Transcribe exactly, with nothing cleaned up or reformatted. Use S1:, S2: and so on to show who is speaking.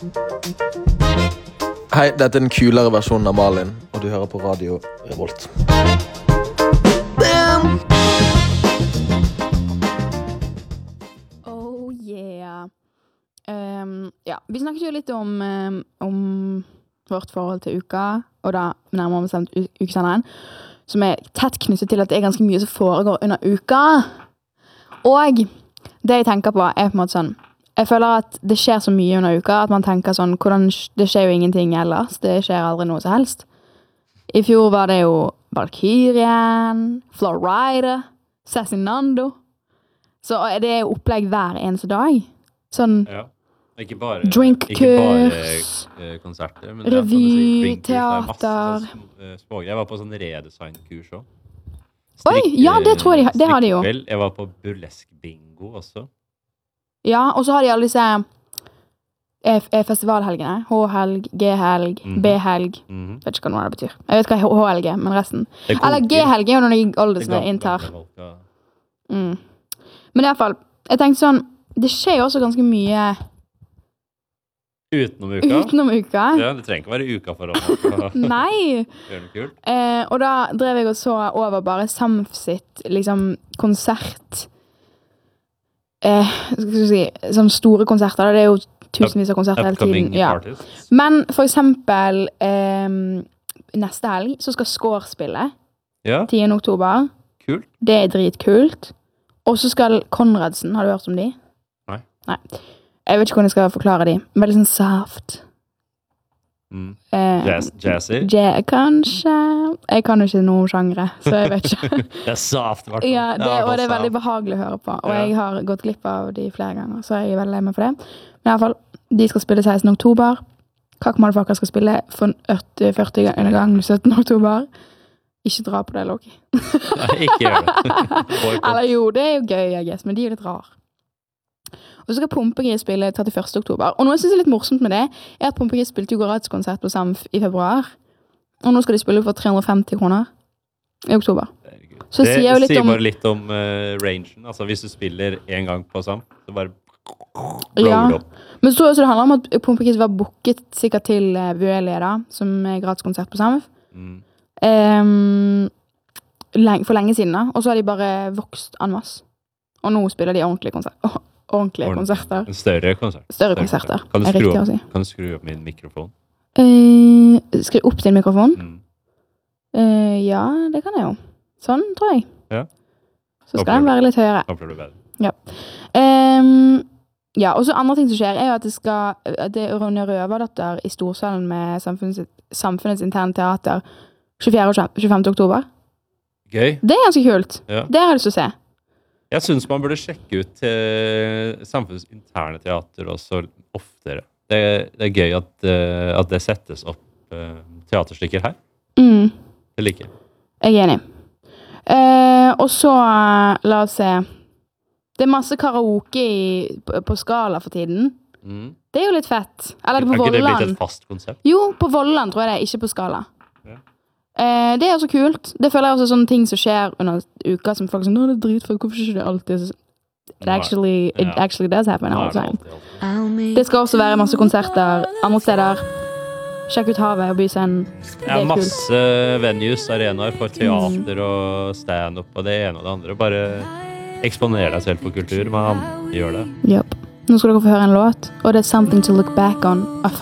S1: Hei, dette er den kulere versjonen av Malin, og du hører på Radio Revolt.
S2: Oh yeah. Um, ja, vi snakket jo litt om, um, om vårt forhold til uka, og da nærmere bestemt ukesenderen, som er tett knyttet til at det er ganske mye som foregår under uka. Og det jeg tenker på er på en måte sånn, jeg føler at det skjer så mye under uka, at man tenker sånn, hvordan, det skjer jo ingenting ellers, det skjer aldri noe som helst. I fjor var det jo Valkyrien, Florida, Cezinando. Så det er jo opplegg hver eneste dag. Sånn
S3: ja. Ikke bare,
S2: drinkkurs,
S3: ikke bare konserter, men
S2: revy, teater.
S3: Jeg var på sånn redesignkurs også.
S2: Oi, ja, det tror jeg de, det har de jo.
S3: Jeg var på burlesk bingo også.
S2: Ja, og så har de alle disse eh, festivalhelgene. H-helg, G-helg, mm-hmm. B-helg. Mm-hmm. Jeg vet ikke hva det betyr. Jeg vet hva H-helg er, men resten. Eller G-helg er jo når de Oldesve inntar. Mm. Men i hvert fall, jeg tenkte sånn, det skjer jo også ganske mye
S3: utenom uka.
S2: Utenom uka.
S3: Ja, det trenger ikke være uka for å
S2: Nei.
S3: Gjør noe kult.
S2: Eh, og da drev jeg og så over bare Samf sitt liksom konsert. Eh, skal vi si, sånn store konserter. Det er jo tusenvis av konserter hele tiden. Ja. Men for eksempel eh, neste helg så skal Skår spille.
S3: Ja.
S2: tiende oktober.
S3: Kult. Det
S2: er dritkult. Og så skal Konradsen, har du hørt om de?
S3: Nei.
S2: Nei. Jeg vet ikke hvordan jeg skal forklare de. Veldig sånn soft.
S3: Mm. Eh, Jazz, jazzy?
S2: Ja, kanskje. Jeg kan jo ikke noen genre, så jeg vet ikke.
S3: Det er soft, hvertfall.
S2: Ja, det, og det er veldig behagelig å høre på. Og ja. Jeg har gått glipp av de flere ganger, så jeg er veldig lei meg for det. Men i hvert fall, de skal spille sekstende oktober. Kakk Motherfucker skal spille for førti gang syttende oktober. Ikke dra på det, Loki.
S3: Nei, ikke gjør det.
S2: Eller jo, det er jo gøy, jeg guess, men de er litt rar. Og så skal Pumpegris spille trettiførste oktober. Og noe jeg synes er litt morsomt med det, er at Pumpegris spilte jo Garatskonsert på Samf i februar. Og nå skal de spille for tre hundre og femti kroner i oktober. Så
S3: det
S2: sier jo litt
S3: sier
S2: om,
S3: bare litt om uh, rangen. Altså hvis du spiller en gang på Samf, så bare
S2: ja.
S3: roll opp.
S2: Men så tror jeg også det handler om at Pumpegris var booket sikkert til uh, Vuelia da, som er Garatskonsert på Samf. Mm. Um, lenge, for lenge siden da. Og så har de bare vokst en masse. Og nå spiller de ordentlige konserter. Oh. Ordentlige Ordentlig. konserter.
S3: En større konsert.
S2: Større konserter.
S3: Kan du,
S2: er
S3: skru opp,
S2: si.
S3: kan du skru opp min mikrofon?
S2: Uh, skru opp din mikrofon? Mm. Uh, ja, det kan jeg jo. Sånn, tror jeg.
S3: Ja.
S2: Så skal den være litt høyere.
S3: Håper du bedre.
S2: Ja. Um, ja, og så andre ting som skjer er jo at det skal, at det er Ronja Røverdatter i Storsalen med Samfunnets, samfunnets interne teater tjuefjerde og tjuefemte oktober.
S3: Gøy.
S2: Det er ganske kult. Ja. Det har jeg lyst til å se.
S3: Jeg synes man burde sjekke ut eh, samfunnets interne teater også oftere. Det, det er gøy at, uh, at det settes opp uh, teaterstykker her. Mm. Det liker jeg.
S2: Jeg er enig. Uh, og så, uh, la oss se. Det er masse karaoke i, på, på Skala for tiden. Mm. Det er jo litt fett. Eller på Vollan. Er ikke det
S3: blitt et fast konsept?
S2: Jo, på Vollan tror jeg det, ikke på Skala. Eh, det er også kult. Det føler jeg også sånne ting som skjer under uka som folk sånn, nå er det dritfett, hvorfor ikke det alltid? It actually, it yeah. actually does happen all the time. Det skal også være masse konserter andre steder. Sjekk ut havet og Byscenen.
S3: Ja, masse venues, arenaer for teater mm. og stand-up og det ene og det andre. Bare eksponere deg selv for kultur, man gjør det.
S2: Yep. Nå skal dere få høre en låt, og det er Something to Look Back On.